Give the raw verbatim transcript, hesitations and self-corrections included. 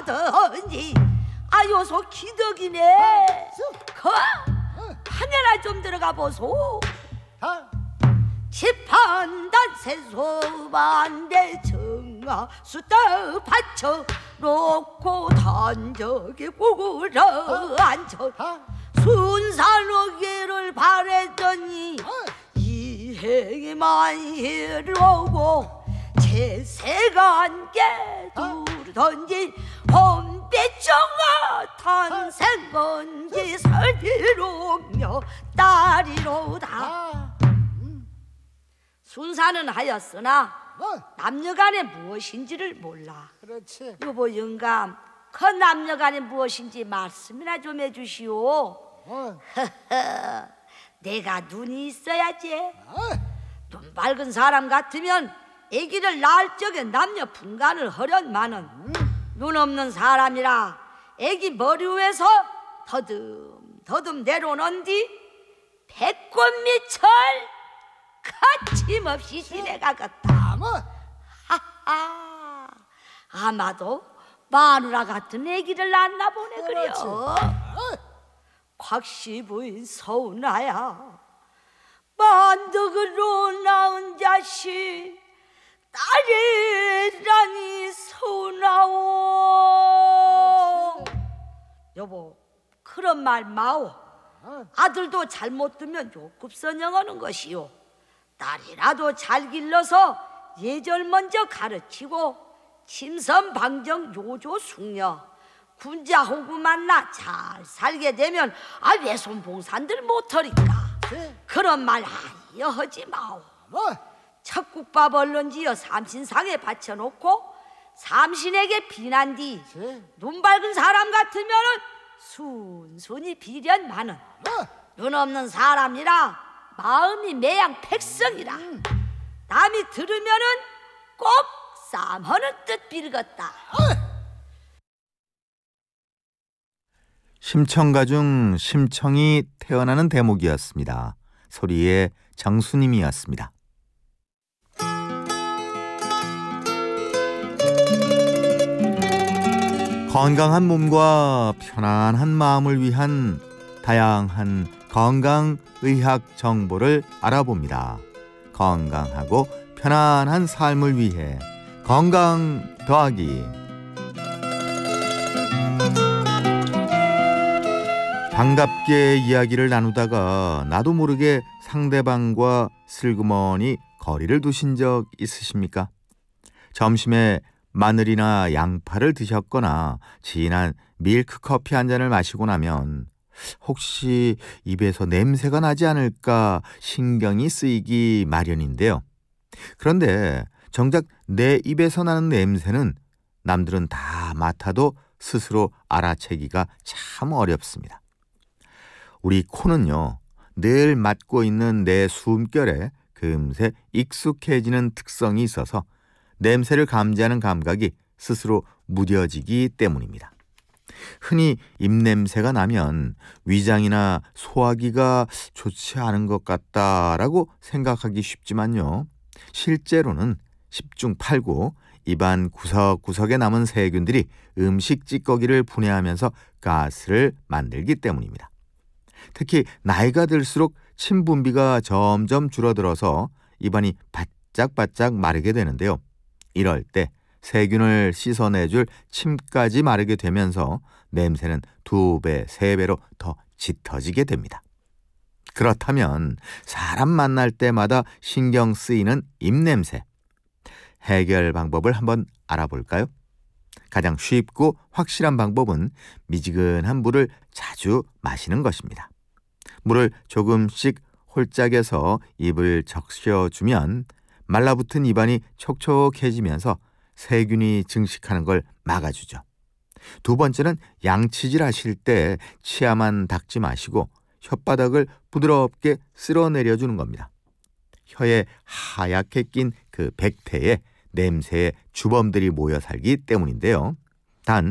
하든지. 아, 요소 기덕이네. 거 하늘아 좀 들어가 보소. 지판단 세소반대 정아 수다 받쳐 놓고 단적에 구구러 앉혀 순산어기를 바랬더니 이행이 만시를 오고 제세간게 두르던지 홈빛정아 탄생건지 설비로며 딸이로다. 순사는 하였으나 남녀간에 무엇인지를 몰라. 그렇지. 여보 영감, 그 남녀간에 무엇인지 말씀이나 좀 해주시오. 어. 내가 눈이 있어야지. 눈 밝은 사람 같으면 아기를 낳을 적에 남녀 분간을 하련마는 음. 눈 없는 사람이라 아기 머리 위에서 더듬 더듬 내려오는 뒤 배꼽밑을 거침없이 지내가겠다. 하하, 아마도 마누라 같은 아기를 낳나 보네. 그래요. 곽시부인 서운하야, 만덕으로 낳은 자식 딸이라니 서운하오. 여보, 그런 말 마오. 아들도 잘못 두면 욕급선영하는 것이요, 딸이라도 잘 길러서 예절 먼저 가르치고 침선방정 요조 숙녀 군자호구 만나 잘 살게 되면 아 외손봉산들 못하리까. 네. 그런 말 아니여 하지 마오. 뭐? 첫 국밥 얼른 지어 삼신상에 바쳐놓고 삼신에게 비난 뒤 눈 밝은 사람 같으면은 순순히 비련마는 눈 없는 사람이라 마음이 매양 백성이라 남이 들으면은 꼭 쌈하는 뜻 빌겠다. 심청가 중 심청이 태어나는 대목이었습니다. 소리의 정수님이었습니다. 건강한 몸과 편안한 마음을 위한 다양한 건강의학 정보를 알아봅니다. 건강하고 편안한 삶을 위해 건강 더하기. 반갑게 이야기를 나누다가 나도 모르게 상대방과 슬그머니 거리를 두신 적 있으십니까? 점심에 마늘이나 양파를 드셨거나 진한 밀크커피 한 잔을 마시고 나면 혹시 입에서 냄새가 나지 않을까 신경이 쓰이기 마련인데요. 그런데 정작 내 입에서 나는 냄새는 남들은 다 맡아도 스스로 알아채기가 참 어렵습니다. 우리 코는요, 늘 맡고 있는 내 숨결에 금세 익숙해지는 특성이 있어서 냄새를 감지하는 감각이 스스로 무뎌지기 때문입니다. 흔히 입냄새가 나면 위장이나 소화기가 좋지 않은 것 같다라고 생각하기 쉽지만요, 실제로는 십중팔구 입안 구석구석에 남은 세균들이 음식 찌꺼기를 분해하면서 가스를 만들기 때문입니다. 특히 나이가 들수록 침 분비가 점점 줄어들어서 입안이 바짝바짝 마르게 되는데요. 이럴 때 세균을 씻어내줄 침까지 마르게 되면서 냄새는 두 배, 세 배로 더 짙어지게 됩니다. 그렇다면 사람 만날 때마다 신경 쓰이는 입냄새, 해결 방법을 한번 알아볼까요? 가장 쉽고 확실한 방법은 미지근한 물을 자주 마시는 것입니다. 물을 조금씩 홀짝에서 입을 적셔주면 말라붙은 입안이 촉촉해지면서 세균이 증식하는 걸 막아주죠. 두 번째는 양치질 하실 때 치아만 닦지 마시고 혓바닥을 부드럽게 쓸어내려주는 겁니다. 혀에 하얗게 낀 그 백태에 냄새의 주범들이 모여 살기 때문인데요. 단